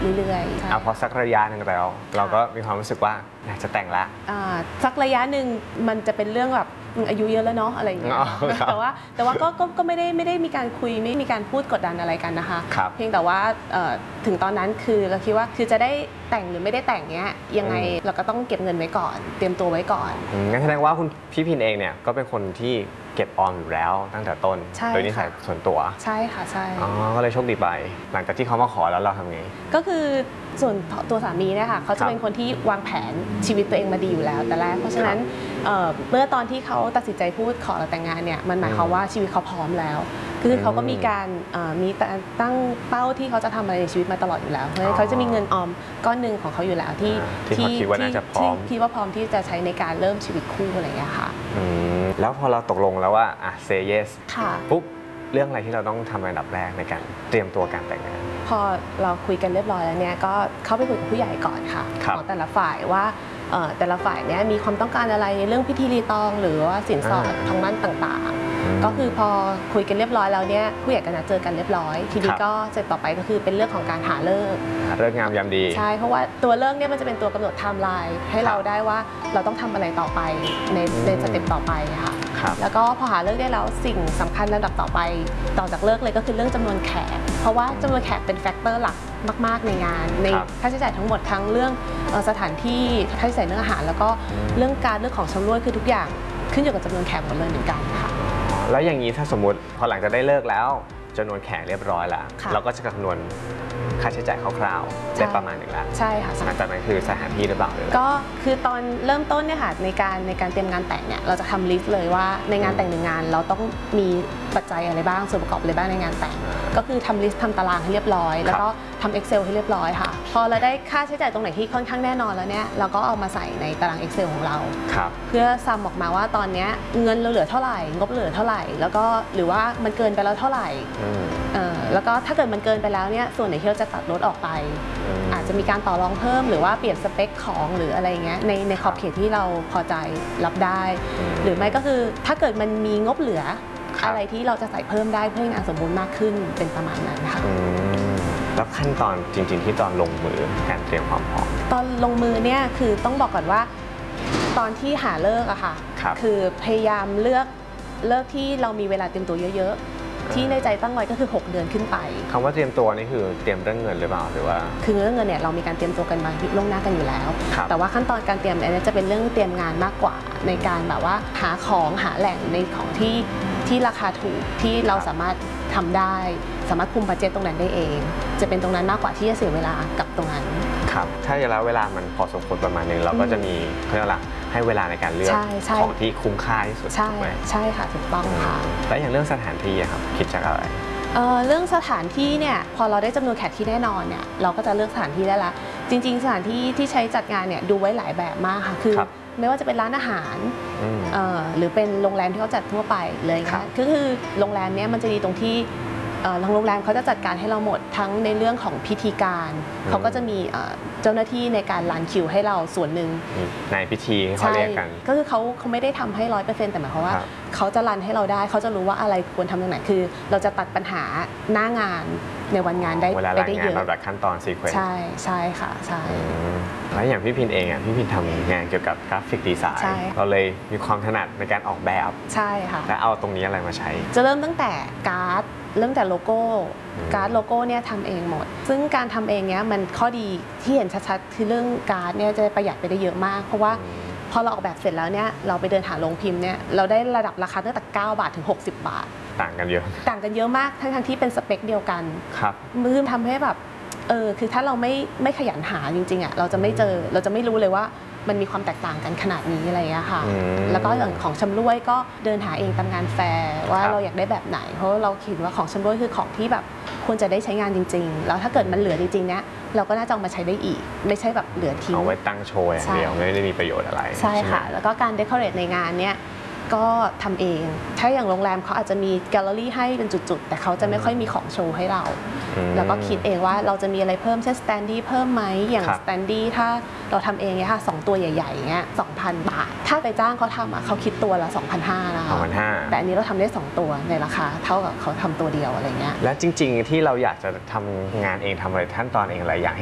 เรื่อยๆพอสักระยะหนึ่งแล้วเราก็มีความรู้สึกว่าอยากจะแต่งละสักระยะหนึ่งมันจะเป็นเรื่องแบบอายุเยอะแล้วเนาะอะไรอย่างเงี้ยแต่ว่าก็ไม่ได้มีการคุยไม่มีการพูดกดดันอะไรกันนะคะเพียงแต่ว่าถึงตอนนั้นคือเราคิดว่าคือจะได้แต่งหรือไม่ได้แต่งเนี้ยยังไงเราก็ต้องเก็บเงินไว้ก่อนเตรียมตัวไว้ก่อนงั้นแสดงว่าคุณพี่พินเองเนี่ยก็เป็นคนที่เก็บออมอยู่แล้วตั้งแต่ต้นโดยนิสัยส่วนตัวใช่ค่ะใช่ก็เลยโชคดีไปหลังจากที่เขามาขอแล้วเราทำไงก็คือส่วนตัวสามีเนี่ยค่ะเขาจะเป็นคนที่วางแผนชีวิตตัวเองมาดีอยู่แล้วแต่แรกเพราะฉะนั้นเมื่อตอนที่เขาตัดสินใจพูดขอเราแต่งงานเนี่ยมันหมายความว่าชีวิตเขาพร้อมแล้วคือเขาก็มีการตั้งเป้าที่เขาจะทำอะไรในชีวิตมาตลอดอยู่แล้วเพราะฉะนั้นเขาจะมีเงินออมก้อนหนึ่งของเขาอยู่แล้วที่คิดว่าน่าจะพร้อมคิดว่าพร้อมที่จะใช้ในการเริ่มชีวิตคู่อะไรอย่างเงี้ยค่ะแล้วพอเราตกลงแล้วว่าsay yes ปุ๊บเรื่องอะไรที่เราต้องทำอันดับแรกในการเตรียมตัวการแต่งงานพอเราคุยกันเรียบร้อยแล้วเนี่ยก็เข้าไปคุยกับผู้ใหญ่ก่อนค่ะของแต่ละฝ่ายว่าแต่ละฝ่ายเนี่ยมีความต้องการอะไรในเรื่องพิธีรีตองหรือว่าสินสอดทางมั่นต่างๆก็คือพอคุยกันเรียบร้อยแล้วเนี่ยผู้ใหญ่ก็นัดเจอกันเรียบร้อยทีนี้ก็เสร็จต่อไปก็คือเป็นเรื่องของการหาฤกษ์งามยามดีใช่เพราะว่าตัวฤกษ์เนี่ยมันจะเป็นตัวกำหนดไทม์ไลน์ให้เราได้ว่าเราต้องทำอะไรต่อไปในสเต็ปต่อไปค่ะแล้วก็พอหาฤกษ์ได้แล้วสิ่งสำคัญลำดับต่อไปต่อจากฤกษ์เลยก็คือเรื่องจำนวนแขกเพราะว่าจำนวนแขกเป็นแฟกเตอร์หลักมากๆในงานในค่าใช้จ่ายทั้งหมดทั้งเรื่องสถานที่ค่าใช้จ่ายเรื่องอาหารแล้วก็เรื่องของชำร่วยคือทุกอย่างขึ้นอยู่กับจำนวนแขกหมดเลยเหมือนกันค่ะแล้วอย่างนี้ถ้าสมมติพอหลังจากได้เลิกแล้วจำนวนแขกเรียบร้อยแล้วเราก็จะคำนวณค่าใช้จ่ายคร่าวๆได้ประมาณหนึ่งแล้วใช่ค่ะหลังจากนั้นคือสถานที่หรือเปล่าเลยก็คือตอนเริ่มต้นเนี่ยค่ะในการเตรียมงานแต่งเนี่ยเราจะทำลิสต์เลยว่าในงานแต่งหนึ่งงานเราต้องมีปัจจัยอะไรบ้างส่วนประกอบอะไรบ้างในงานแต่งก็คือทำลิสต์ทำตารางให้เรียบร้อยแล้วก็ทำ Excel ให้เรียบร้อยค่ะพอเราได้ค่าใช้จ่ายตรงไหนที่ค่อนข้างแน่นอนแล้วเนี่ยเราก็เอามาใส่ในตาราง Excel ของเราเพื่อซัมออกมาว่าตอนนี้เงินเราเหลือเท่าไหร่งบเหลือเท่าไหร่แล้วก็หรือว่ามันเกินไปแล้วเท่าไหร่แล้วก็ถ้าเกิดมันเกินไปแล้วเนี่ยส่วนไหนที่เราจะตัดลดออกไปอาจจะมีการต่อรองเพิ่มหรือว่าเปลี่ยนสเปคของหรืออะไรเงี้ยในขอบเขตที่เราพอใจรับได้หรือไม่ก็คือถ้าเกิดมันมีงบเหลืออะไรที่เราจะใส่เพิ่มได้เพื่อให้งานสมบูรณ์มากขึ้นเป็นประมาณนั้นค่ะแล้วขั้นตอนจริงๆที่ตอนลงมือการเตรียมความพร้อมตอนลงมือเนี่ยคือต้องบอกก่อนว่าตอนที่หาเลิกอะค่ะคือพยายามเลือกที่เรามีเวลาเตรียมตัวเยอะที่ในใจตั้งไว้ก็คือ6 เดือนขึ้นไปคำว่าเตรียมตัวนี่คือเตรียมเรื่องเงินหรือเปล่าหรือว่าคือเรื่องเงินเนี่ยเรามีการเตรียมตัวกันมาล่วงหน้ากันอยู่แล้วแต่ว่าขั้นตอนการเตรียมเนี่ยจะเป็นเรื่องเตรียมงานมากกว่าในการแบบว่าหาของหาแหล่งในของที่ราคาถูกที่เราสามารถทำได้สามารถคุมบัดเจ็ตตรงนั้นได้เองจะเป็นตรงนั้นมากกว่าที่จะเสียเวลากับตรงนั้นครับถ้าเวลามันพอสมควรประมาณนึงเราก็จะมีเขาเรียกว่าให้เวลาในการเลือกของที่คุ้มค่าที่สุดใช่ค่ะถูกต้องค่ะแล้วอย่างเรื่องสถานที่ครับคิดจากอะไรเรื่องสถานที่เนี่ยพอเราได้จำนวนแขกที่แน่นอนเนี่ยเราก็จะเลือกสถานที่ได้ละจริงๆสถานที่ที่ใช้จัดงานเนี่ยดูไว้หลายแบบมากค่ะคือไม่ว่าจะเป็นร้านอาหารหรือเป็นโรงแรมที่เขาจัดทั่วไปเลยค่ะคือโรงแรมเนี้ยมันจะดีตรงที่ทางโรงแรมเขาจะจัดการให้เราหมดทั้งในเรื่องของพิธีการเขาก็จะมีเจ้าหน้าที่ในการรันคิวให้เราส่วนหนึ่งในพิธีเขาเรียกกันก็คือเขาไม่ได้ทำให้ 100% แต่หมายความว่าเขาจะรันให้เราได้เขาจะรู้ว่าอะไรควรทำตรงไหนคือเราจะตัดปัญหาหน้างานในวันงานได้ได้เยอะลำดับขั้นตอนซีเควนซ์ใช่ค่ะใช่แล้วอย่างพี่พินเองพี่พินทำงานเกี่ยวกับกราฟิกดีไซน์เราเลยมีความถนัดในการออกแบบใช่ค่ะและเอาตรงนี้อะไรมาใช้จะเริ่มตั้งแต่การ์ดเริ่มแต่โลโก้การ์ดโลโก้เนี่ยทำเองหมดซึ่งการทำเองเนี่ยมันข้อดีที่เห็นชัดๆคือเรื่องการ์ดเนี่ยจะประหยัดไปได้เยอะมากเพราะว่าพอเราออกแบบเสร็จแล้วเนี่ยเราไปเดินหาโรงพิมพ์เนี่ยเราได้ระดับราคาตั้งแต่9 บาทถึง60 บาทต่างกันเยอะมากทั้งที่เป็นสเปคเดียวกันครับมือทำให้แบบคือถ้าเราไม่ขยันหาจริงๆอ่ะเราจะไม่รู้เลยว่ามันมีความแตกต่างกันขนาดนี้อะไรอย่างเงี้ยค่ะแล้วก็อย่างของชำร่วยก็เดินหาเองตามงานแฟร์ว่าเราอยากได้แบบไหนเพราะเราคิดว่าของชำร่วยคือของที่แบบควรจะได้ใช้งานจริงๆแล้วถ้าเกิดมันเหลือจริงๆเนี้ยเราก็น่าจะเอามาใช้ได้อีกไม่ใช่แบบเหลือทิ้งเอาไว้ตั้งโชว์อย่างเดียวไม่ได้มีประโยชน์อะไรใช่ค่ะแล้วก็การเดคอเรทในงานเนี้ยก็ทำเองถ้าอย่างโรงแรมเขาอาจจะมีแกลเลอรี่ให้เป็นจุดๆแต่เขาจะไม่ค่อยมีของโชว์ให้เราแล้วก็คิดเองว่าเราจะมีอะไรเพิ่มเช่นสแตนดี้เพิ่มไหมอย่างสแตนดี้ถ้าเราทำเองเนี่ยค่ะ2 ตัวใหญ่ๆเงี้ย 2,000 บาทถ้าไปจ้างเขาทำเขาคิดตัวละ 2,500 นะคะแต่อันนี้เราทำได้2 ตัวในราคาเท่ากับเขาทำตัวเดียวอะไรเงี้ยและจริงๆที่เราอยากจะทำงานเองทำอะไรขั้นตอนเองอะไรอย่าง